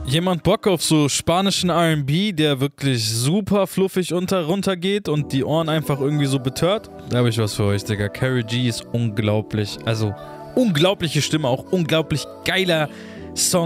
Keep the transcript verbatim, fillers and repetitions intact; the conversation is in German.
jemand Bock auf so spanischen R and B, der wirklich super fluffig unter, runtergeht und die Ohren einfach irgendwie so betört? Da habe ich was für euch, Digga. Karol G ist unglaublich. Also, unglaubliche Stimme, auch unglaublich geiler Song.